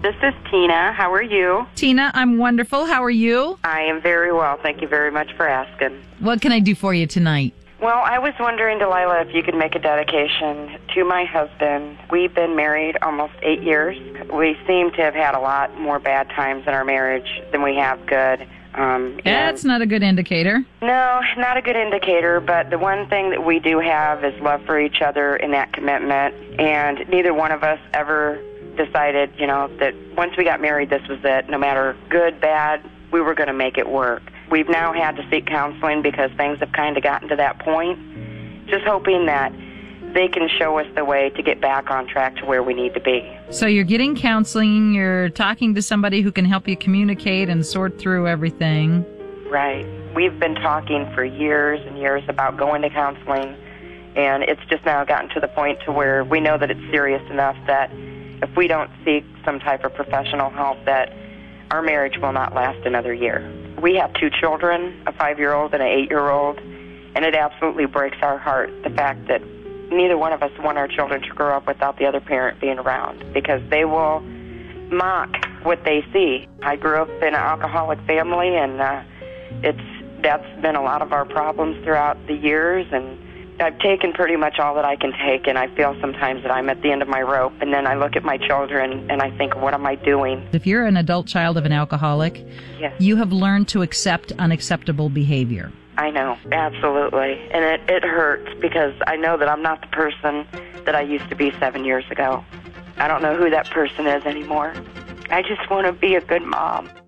This is Tina. How are you? Tina, I'm wonderful. How are you? I am very well. Thank you very much for asking. What can I do for you tonight? Well, I was wondering, Delilah, if you could make a dedication to my husband. We've been married almost 8 years. We seem to have had a lot more bad times in our marriage than we have good. That's not a good indicator. No, not a good indicator, but the one thing that we do have is love for each other and that commitment, and neither one of us ever decided, that once we got married, this was it. No matter good, bad, we were going to make it work. We've now had to seek counseling because things have kind of gotten to that point, just hoping that they can show us the way to get back on track to where we need to be. So you're getting counseling, you're talking to somebody who can help you communicate and sort through everything. Right. We've been talking for years and years about going to counseling, and it's just now gotten to the point to where we know that it's serious enough that if we don't seek some type of professional help, that our marriage will not last another year. We have 2 children, a 5-year-old and an 8-year-old, and it absolutely breaks our heart, the fact that neither one of us want our children to grow up without the other parent being around, because they will mock what they see. I grew up in an alcoholic family, and that's been a lot of our problems throughout the years, and I've taken pretty much all that I can take, and I feel sometimes that I'm at the end of my rope, and then I look at my children and I think, what am I doing? If you're an adult child of an alcoholic, yes, you have learned to accept unacceptable behavior. I know, absolutely. And it hurts because I know that I'm not the person that I used to be 7 years ago. I don't know who that person is anymore. I just want to be a good mom.